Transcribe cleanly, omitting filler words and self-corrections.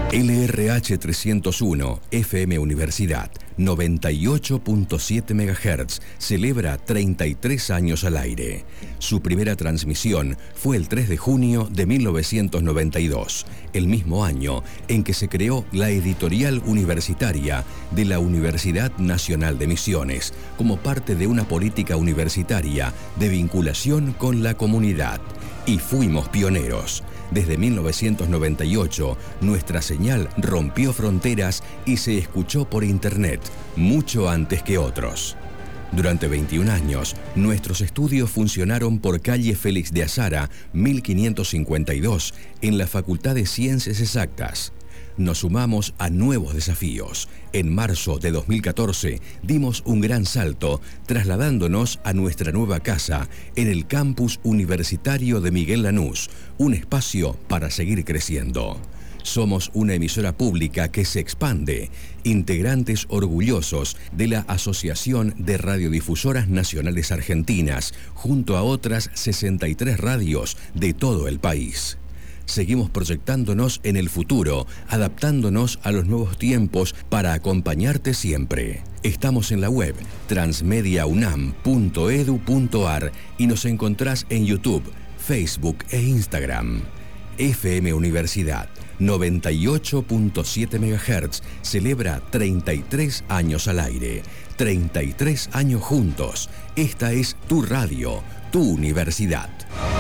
LRH 301 FM Universidad 98.7 MHz celebra 33 años al aire. Su primera transmisión fue el 3 de junio de 1992, el mismo año en que se creó la editorial universitaria de la Universidad Nacional de Misiones, como parte de una política universitaria de vinculación con la comunidad. Y fuimos pioneros. Desde 1998, nuestra señal rompió fronteras y se escuchó por Internet, mucho antes que otros. Durante 21 años, nuestros estudios funcionaron por calle Félix de Azara, 1552, en la Facultad de Ciencias Exactas. Nos sumamos a nuevos desafíos. En marzo de 2014 dimos un gran salto, trasladándonos a nuestra nueva casa en el campus universitario de Miguel Lanús, un espacio para seguir creciendo. Somos una emisora pública que se expande, integrantes orgullosos de la Asociación de Radiodifusoras Nacionales Argentinas, junto a otras 63 radios de todo el país. Seguimos proyectándonos en el futuro, adaptándonos a los nuevos tiempos para acompañarte siempre. Estamos en la web transmediaunam.edu.ar y nos encontrás en YouTube, Facebook e Instagram. FM Universidad 98.7 MHz celebra 33 años al aire. 33 años juntos. Esta es tu radio, tu universidad.